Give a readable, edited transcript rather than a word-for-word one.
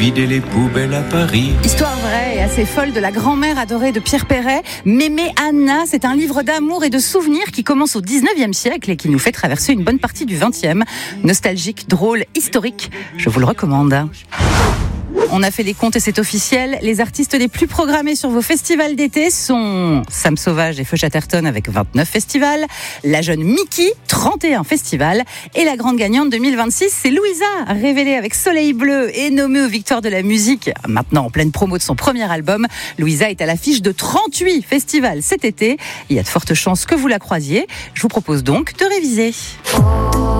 vider les poubelles à Paris. Histoire vraie et assez folle de la grand-mère adorée de Pierre Perret, Mémé Anna. C'est un livre d'amour et de souvenirs qui commence au 19e siècle et qui nous fait traverser une bonne partie du 20e. Nostalgique, drôle, historique, je vous le recommande. On a fait les comptes et c'est officiel. Les artistes les plus programmés sur vos festivals d'été sont Sam Sauvage et Feu Chatterton avec 29 festivals, la jeune Mickey, 31 festivals, et la grande gagnante 2026, c'est Louisa, révélée avec Soleil Bleu et nommée aux Victoires de la musique, maintenant en pleine promo de son premier album. Louisa est à l'affiche de 38 festivals cet été. Il y a de fortes chances que vous la croisiez. Je vous propose donc de réviser.